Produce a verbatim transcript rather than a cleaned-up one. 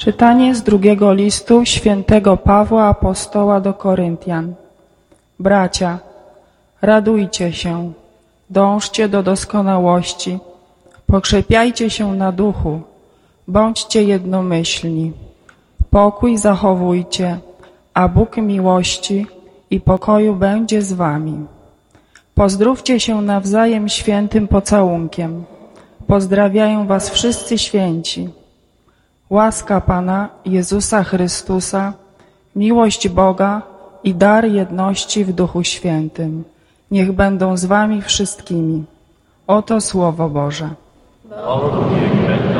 Czytanie z drugiego listu świętego Pawła Apostoła do Koryntian. Bracia, radujcie się, dążcie do doskonałości, pokrzepiajcie się na duchu, bądźcie jednomyślni. Pokój zachowujcie, a Bóg miłości i pokoju będzie z wami. Pozdrówcie się nawzajem świętym pocałunkiem. Pozdrawiają was wszyscy święci. Łaska Pana Jezusa Chrystusa, miłość Boga i dar jedności w Duchu Świętym niech będą z wami wszystkimi. Oto Słowo Boże. Niech będzie